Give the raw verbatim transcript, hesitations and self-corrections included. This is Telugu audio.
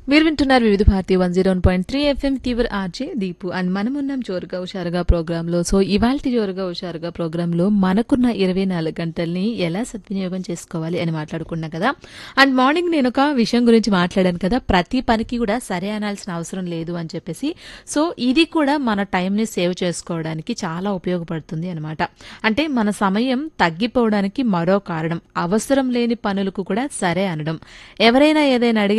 మీరు వింటున్నారు వివిధ Bharati one zero point three FM తీవ్ర ఆర్జే దీపు అండ్ మనం ఉన్నాం జోరుగా హుషారుగా ప్రోగ్రాంలో. సో ఇవాల్టి జోరుగా హుషారుగా ప్రోగ్రాంలో మనకున్న ఇరవై నాలుగు గంటల్ని ఎలా సద్వినియోగం చేసుకోవాలి అని మాట్లాడుకున్నాం కదా. అండ్ మార్నింగ్ నేను ఒక విషయం గురించి మాట్లాడాను కదా, ప్రతి పనికి కూడా సరే అనాల్సిన అవసరం లేదు అని చెప్పేసి. సో ఇది కూడా మన టైంని సేవ్ చేసుకోవడానికి చాలా ఉపయోగపడుతుంది అనమాట. అంటే మన సమయం తగ్గిపోవడానికి మరో కారణం అవసరం లేని పనులకు కూడా సరే అనడం. ఎవరైనా ఏదైనా అడిగి